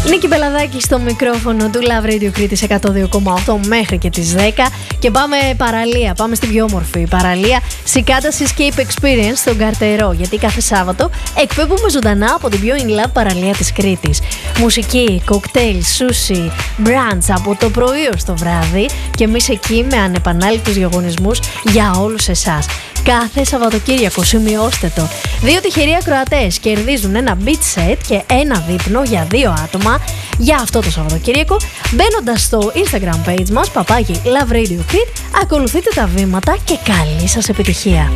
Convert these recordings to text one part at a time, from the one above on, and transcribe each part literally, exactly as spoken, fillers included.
Νίκη Μπελαδάκη στο μικρόφωνο του Love Radio Κρήτης εκατόν δύο κόμμα οκτώ μέχρι και τις δέκα. Και πάμε παραλία, πάμε στην πιο όμορφη παραλία, Cicada Escape Experience στον Καρτερό. Γιατί κάθε Σάββατο εκπέμπουμε ζωντανά από την πιο in love παραλία της Κρήτης. Μουσική, κοκτέιλ, σούσι, brunch από το πρωί ως το βράδυ. Και εμείς εκεί με ανεπανάληπτους διαγωνισμούς για όλους εσάς. Κάθε Σαββατοκύριακο, σημειώστε το. Δύο τυχεροί ακροατές κερδίζουν ένα beach set και ένα δείπνο για δύο άτομα για αυτό το Σαββατοκύριακο, μπαίνοντας στο Instagram page μας, παπάκι Love Radio Crete, ακολουθείτε τα βήματα και καλή σας επιτυχία.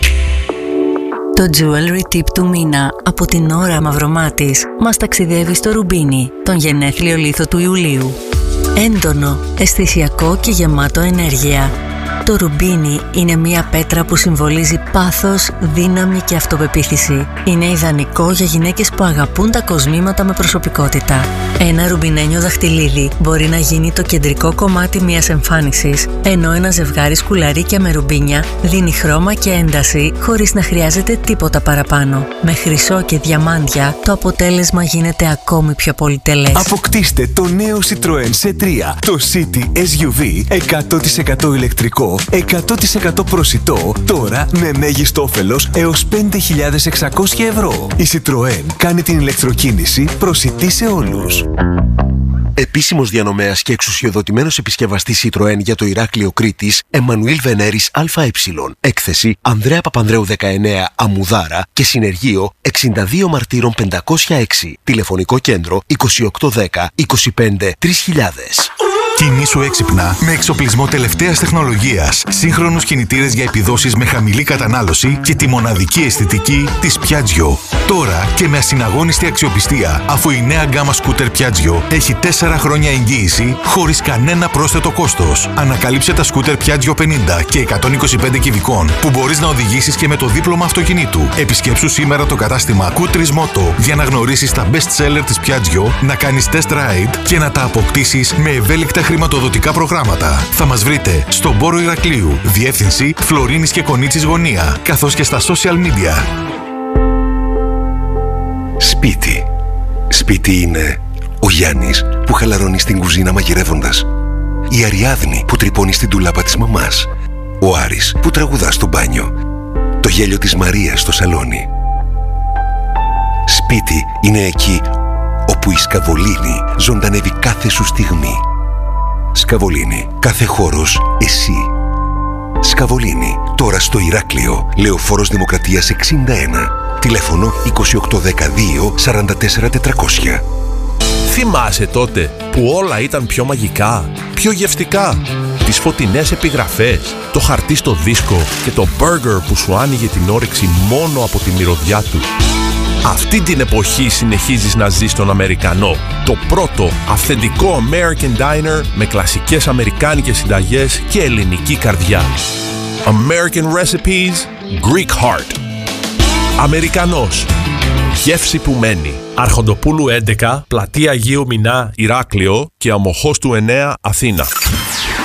Το jewelry tip του μήνα από την Ώρα Μαυρομάτης μας ταξιδεύει στο Ρουμπίνι, τον γενέθλιο λίθο του Ιουλίου. Έντονο, αισθησιακό και γεμάτο ενέργεια. Το ρουμπίνι είναι μια πέτρα που συμβολίζει πάθος, δύναμη και αυτοπεποίθηση. Είναι ιδανικό για γυναίκες που αγαπούν τα κοσμήματα με προσωπικότητα. Ένα ρουμπινένιο δαχτυλίδι μπορεί να γίνει το κεντρικό κομμάτι μιας εμφάνισης, ενώ ένα ζευγάρι σκουλαρίκια με ρουμπίνια δίνει χρώμα και ένταση χωρίς να χρειάζεται τίποτα παραπάνω. Με χρυσό και διαμάντια το αποτέλεσμα γίνεται ακόμη πιο πολυτελές. Αποκτήστε το νέο Citroën σι τρία, το City ες γιου βι εκατό τοις εκατό ηλεκτρικό, εκατό τοις εκατό προσιτό, τώρα με μέγιστο όφελος έως πέντε χιλιάδες εξακόσια ευρώ. Η Citroën κάνει την ηλεκτροκίνηση προσιτή σε όλους. Επίσημος διανομέας και εξουσιοδοτημένος επισκευαστής Citroën για το Ηράκλειο Κρήτης, Εμμανουήλ Βενέρης ΑΕ. Έκθεση Ανδρέα Παπανδρέου δεκαεννέα Αμμουδάρα και συνεργείο εξήντα δύο Μαρτύρων πεντακόσια έξι. Τηλεφωνικό κέντρο είκοσι οκτώ δέκα είκοσι πέντε τρεις χιλιάδες. Κινήσου έξυπνα με εξοπλισμό τελευταίας τεχνολογίας, σύγχρονους κινητήρες για επιδόσεις με χαμηλή κατανάλωση και τη μοναδική αισθητική της Piaggio. Τώρα και με ασυναγώνιστη αξιοπιστία, αφού η νέα γκάμα σκούτερ Piaggio έχει τέσσερα χρόνια εγγύηση χωρίς κανένα πρόσθετο κόστος. Ανακαλύψε τα σκούτερ Piaggio πενήντα και εκατόν είκοσι πέντε κυβικών που μπορείς να οδηγήσεις και με το δίπλωμα αυτοκινήτου. Επισκέψου σήμερα το κατάστημα Kutris Moto για να γνωρίσεις τα best seller της Piaggio, να κάνεις test ride και να τα αποκτήσεις με ευέλικτα χρηματοδοτικά προγράμματα. Θα μας βρείτε στον Πόρο Ηρακλείου, διεύθυνση Φλωρίνης και Κονίτσης Γωνία, καθώς και στα social media. Σπίτι. Σπίτι είναι ο Γιάννης που χαλαρώνει στην κουζίνα μαγειρεύοντας, η Αριάδνη που τρυπώνει στην τουλάπα της μαμάς, ο Άρης που τραγουδά στο μπάνιο, το γέλιο της Μαρίας στο σαλόνι. Σπίτι είναι εκεί όπου η Σκαβολίνη ζωντανεύει κάθε σου στιγμή. Σκαβολίνη, κάθε χώρος εσύ. Σκαβολίνη, τώρα στο Ηράκλειο, Λεωφόρος Δημοκρατίας εξήντα ένα. Τηλέφωνο είκοσι οκτώ δεκαδύο σαράντα τέσσερα τετρακόσια. Θυμάσαι τότε που όλα ήταν πιο μαγικά, πιο γευστικά? Τις φωτεινές επιγραφές, το χαρτί στο δίσκο και το μπέργκερ που σου άνοιγε την όρεξη μόνο από τη μυρωδιά του. Αυτή την εποχή συνεχίζεις να ζεις στον Αμερικανό. Το πρώτο αυθεντικό American Diner με κλασικές αμερικάνικες συνταγές και ελληνική καρδιά. American Recipes, Greek Heart. Αμερικανός. Γεύση που μένει. Αρχοντοπούλου έντεκα, Πλατεία Αγίου Μινά, Ηράκλειο και Αμοχώστου εννέα, Αθήνα.